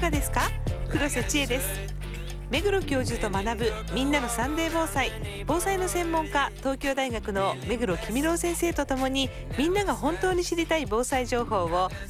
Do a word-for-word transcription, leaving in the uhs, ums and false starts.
がですか？黒瀬千恵です。目黒教授と学ぶみんなのサンデー防災。防災の専門家、東京大学の目黒公郎先生とともに、みんなが本当に知りたい防災情報を